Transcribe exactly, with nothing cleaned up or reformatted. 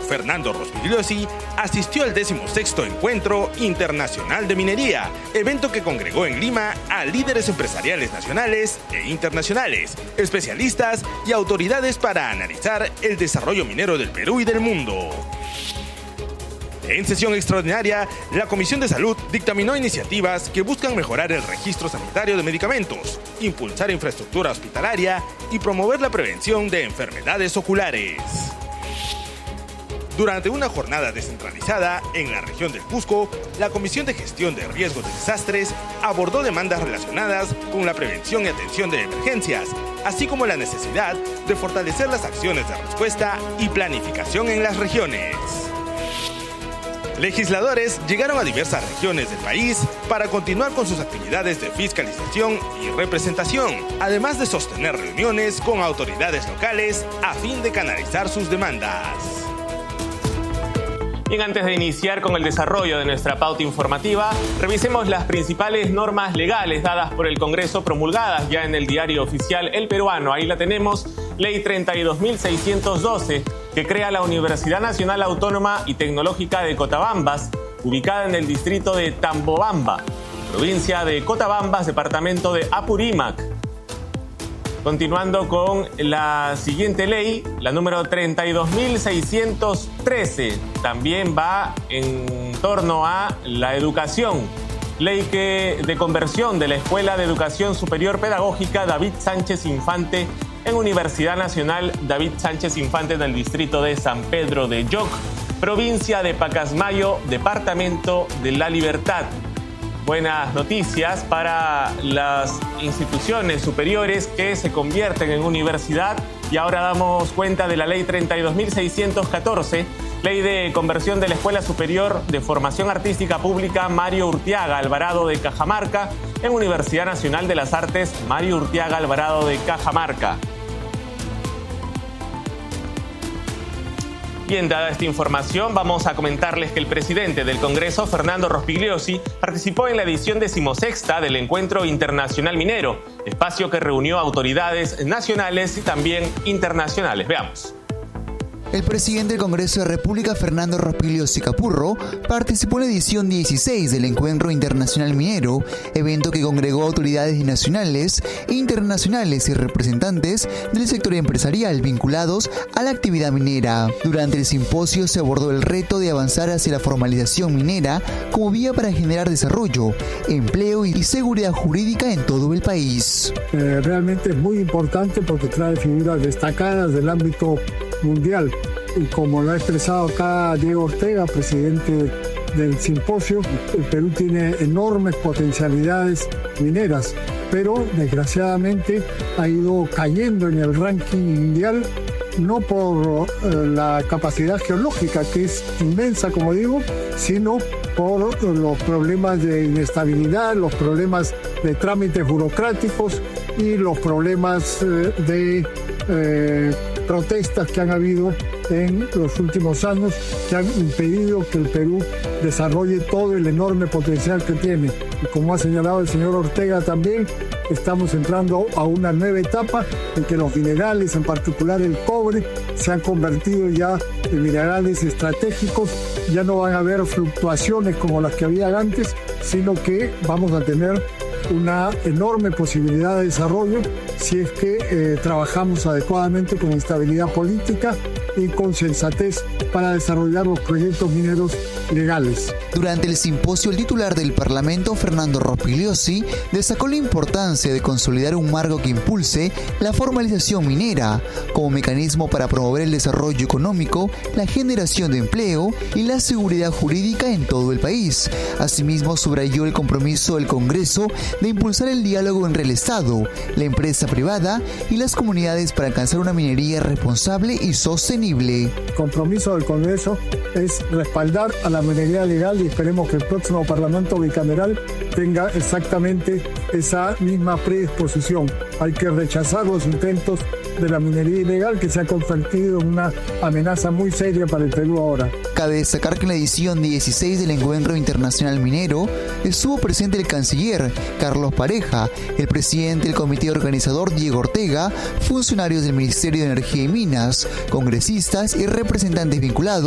Fernando Rospigliosi asistió al decimosexto Encuentro Internacional de Minería, evento que congregó en Lima a líderes empresariales nacionales e internacionales, especialistas y autoridades para analizar el desarrollo minero del Perú y del mundo. En sesión extraordinaria, la Comisión de Salud dictaminó iniciativas que buscan mejorar el registro sanitario de medicamentos, impulsar infraestructura hospitalaria y promover la prevención de enfermedades oculares. Durante una jornada descentralizada en la región del Cusco, la Comisión de Gestión de Riesgos de Desastres abordó demandas relacionadas con la prevención y atención de emergencias, así como la necesidad de fortalecer las acciones de respuesta y planificación en las regiones. Legisladores llegaron a diversas regiones del país para continuar con sus actividades de fiscalización y representación, además de sostener reuniones con autoridades locales a fin de canalizar sus demandas. Bien, antes de iniciar con el desarrollo de nuestra pauta informativa, revisemos las principales normas legales dadas por el Congreso, promulgadas ya en el diario oficial El Peruano. Ahí la tenemos, Ley treinta y dos mil seiscientos doce, que crea la Universidad Nacional Autónoma y Tecnológica de Cotabambas, ubicada en el distrito de Tambobamba, provincia de Cotabambas, departamento de Apurímac. Continuando con la siguiente ley, la número treinta y dos mil seiscientos trece, también va en torno a la educación. Ley que, de conversión de la Escuela de Educación Superior Pedagógica David Sánchez Infante en Universidad Nacional David Sánchez Infante en el distrito de San Pedro de Yoc, provincia de Pacasmayo, departamento de La Libertad. Buenas noticias para las instituciones superiores que se convierten en universidad, y ahora damos cuenta de la Ley treinta y dos mil seiscientos catorce, Ley de conversión de la Escuela Superior de Formación Artística Pública Mario Urtiaga Alvarado de Cajamarca en Universidad Nacional de las Artes Mario Urtiaga Alvarado de Cajamarca. Bien, dada esta información, vamos a comentarles que el presidente del Congreso, Fernando Rospigliosi, participó en la edición decimosexta del Encuentro Internacional Minero, espacio que reunió a autoridades nacionales y también internacionales. Veamos. El presidente del Congreso de la República, Fernando Rospigliosi Capurro, participó en la edición dieciséis del Encuentro Internacional Minero, evento que congregó autoridades nacionales e internacionales y representantes del sector empresarial vinculados a la actividad minera. Durante el simposio se abordó el reto de avanzar hacia la formalización minera como vía para generar desarrollo, empleo y seguridad jurídica en todo el país. Eh, realmente es muy importante porque trae figuras destacadas del ámbito mundial, y como lo ha expresado acá Diego Ortega, presidente del simposio, el Perú tiene enormes potencialidades mineras, pero desgraciadamente ha ido cayendo en el ranking mundial, no por eh, la capacidad geológica, que es inmensa, como digo, sino por los problemas de inestabilidad, los problemas de trámites burocráticos y los problemas eh, de eh, protestas que han habido en los últimos años, que han impedido que el Perú desarrolle todo el enorme potencial que tiene. Y como ha señalado el señor Ortega también, estamos entrando a una nueva etapa en que los minerales, en particular el cobre, se han convertido ya en minerales estratégicos. Ya no van a haber fluctuaciones como las que había antes, sino que vamos a tener una enorme posibilidad de desarrollo si es que eh, trabajamos adecuadamente con estabilidad política y con sensatez para desarrollar los proyectos mineros legales. Durante el simposio, el titular del Parlamento, Fernando Rospigliosi, destacó la importancia de consolidar un marco que impulse la formalización minera como mecanismo para promover el desarrollo económico, la generación de empleo y la seguridad jurídica en todo el país. Asimismo, subrayó el compromiso del Congreso de impulsar el diálogo entre el Estado, la empresa privada y las comunidades para alcanzar una minería responsable y sostenible. El compromiso del Congreso es respaldar a la minería legal y esperemos que el próximo Parlamento bicameral tenga exactamente esa misma predisposición. Hay que rechazar los intentos de la minería ilegal, que se ha convertido en una amenaza muy seria para el Perú ahora. Cabe destacar que en la edición dieciséis del Encuentro Internacional Minero estuvo presente el canciller Carlos Pareja, el presidente del comité organizador Diego Ortega, funcionarios del Ministerio de Energía y Minas, congresistas y representantes vinculados